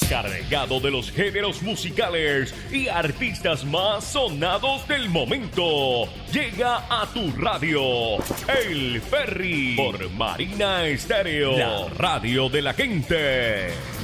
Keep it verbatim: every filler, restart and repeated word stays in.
cargado de los géneros musicales y artistas más sonados del momento. Llega a tu radio El Ferry por Marina Estéreo, la radio de la gente.